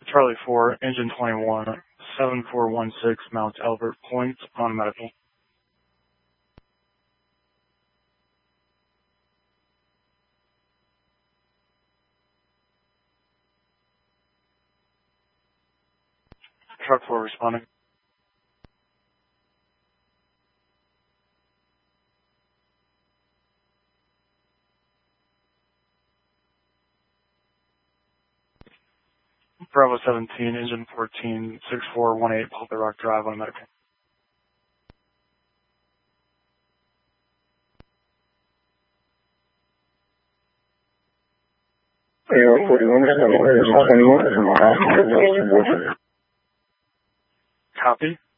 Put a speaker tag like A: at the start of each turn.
A: Charlie 4, Engine 21, 7416 Mount Albert Point on medical. Truck 4 responding. Bravo 17, Engine 14, 6418 Pulpit Rock Drive on medical. Copy.